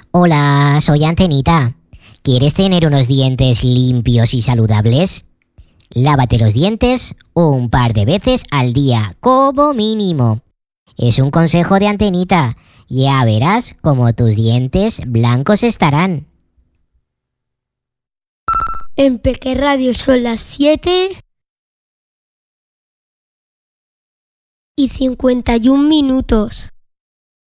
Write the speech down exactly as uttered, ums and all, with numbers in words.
Hola, soy Antenita. ¿Quieres tener unos dientes limpios y saludables? Lávate los dientes un par de veces al día, como mínimo. Es un consejo de Antenita. Ya verás cómo tus dientes blancos estarán. En Peque Radio son las siete y cincuenta y un minutos.